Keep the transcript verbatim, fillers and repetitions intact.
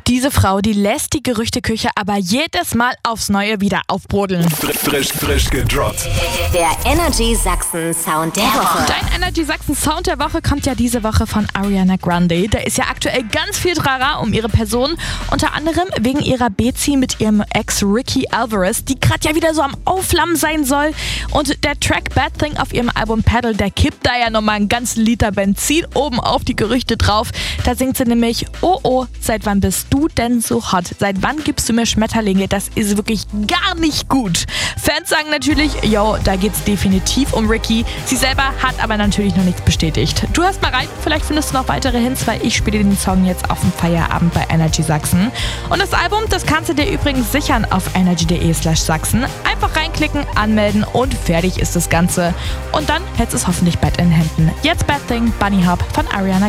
Diese Frau, die lässt die Gerüchteküche aber jedes Mal aufs Neue wieder aufbrodeln. Frisch, frisch gedroppt. Der Energy Sachsen Sound der Woche. Dein Energy Sachsen Sound der Woche kommt ja diese Woche von Ariana Grande. Da ist ja aktuell ganz viel Trara um ihre Person. Unter anderem wegen ihrer Beziehung mit ihrem Ex Ricky Alvarez, die gerade ja wieder so am Aufflammen sein soll. Und der Track Bad Thing auf ihrem Album Pedal, der kippt da ja nochmal einen ganzen Liter Benzin oben auf die Gerüchte drauf. Da singt sie nämlich: Oh oh, seit wann bist du denn so hot? Seit wann gibst du mir Schmetterlinge? Das ist wirklich gar nicht gut. Fans sagen natürlich, yo, da geht's definitiv um Ricky. Sie selber hat aber natürlich noch nichts bestätigt. Du hörst mal rein, vielleicht findest du noch weitere Hints, weil ich spiele den Song jetzt auf dem Feierabend bei Energy Sachsen. Und das Album, das kannst du dir übrigens sichern auf energy.de slash Sachsen. Einfach reinklicken, anmelden und fertig ist das Ganze. Und dann hältst du es hoffentlich bald in den Händen. Jetzt Bad Thing, Bunny Hop von Ariana